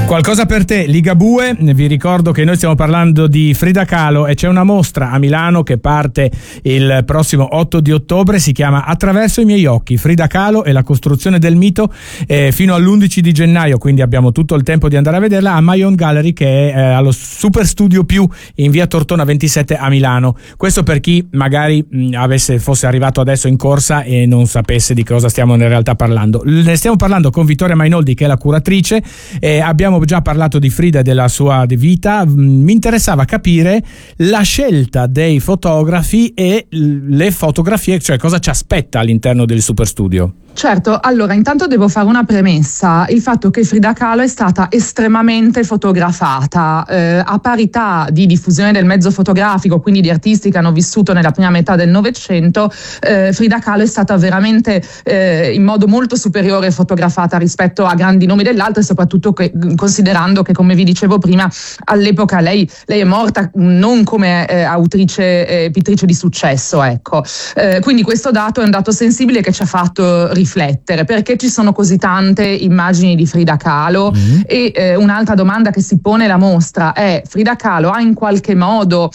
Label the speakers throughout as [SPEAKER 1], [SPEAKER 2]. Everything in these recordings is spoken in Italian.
[SPEAKER 1] Qualcosa per te, Ligabue. Vi ricordo che noi stiamo parlando di Frida Kahlo e c'è una mostra a Milano che parte il prossimo 8 di ottobre, si chiama Attraverso i miei occhi, Frida Kahlo e la costruzione del mito, fino all'11 di gennaio, quindi abbiamo tutto il tempo di andare a vederla a My Own Gallery, che è allo Super Studio Più in via Tortona 27 a Milano. Questo per chi magari fosse arrivato adesso in corsa e non sapesse di cosa stiamo in realtà parlando. Ne stiamo parlando con Vittoria Mainoldi, che è la curatrice, abbiamo già parlato di Frida e della sua vita. Mi interessava capire la scelta dei fotografi e le fotografie, cioè cosa ci aspetta all'interno del Super Studio.
[SPEAKER 2] Certo, allora intanto devo fare una premessa: il fatto che Frida Kahlo è stata estremamente fotografata, a parità di diffusione del mezzo fotografico, quindi di artisti che hanno vissuto nella prima metà del Novecento. Frida Kahlo è stata veramente in modo molto superiore fotografata rispetto a grandi nomi dell'altro, e soprattutto considerando che, come vi dicevo prima, all'epoca lei è morta non come autrice pittrice di successo, ecco. Quindi questo dato è un dato sensibile che ci ha fatto riflettere, perché ci sono così tante immagini di Frida Kahlo. E un'altra domanda che si pone la mostra è: Frida Kahlo ha in qualche modo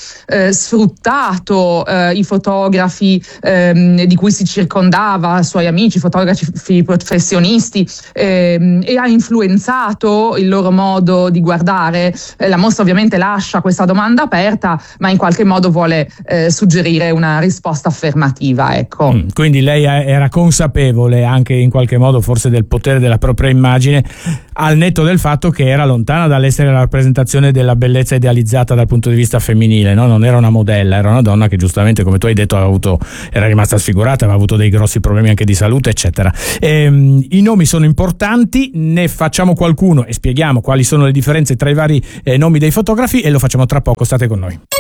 [SPEAKER 2] sfruttato i fotografi di cui si circondava, suoi amici, fotografi professionisti, e ha influenzato il loro modo di guardare? La mostra ovviamente lascia questa domanda aperta, ma in qualche modo vuole suggerire una risposta affermativa, ecco.
[SPEAKER 1] Quindi lei era consapevole anche in qualche modo forse del potere della propria immagine, al netto del fatto che era lontana dall'essere la rappresentazione della bellezza idealizzata dal punto di vista femminile, no? Non era una modella, era una donna che, giustamente, come tu hai detto, era rimasta sfigurata, aveva avuto dei grossi problemi anche di salute, eccetera. I nomi sono importanti, ne facciamo qualcuno e spieghiamo quali sono le differenze tra i vari nomi dei fotografi, e lo facciamo tra poco. State con noi.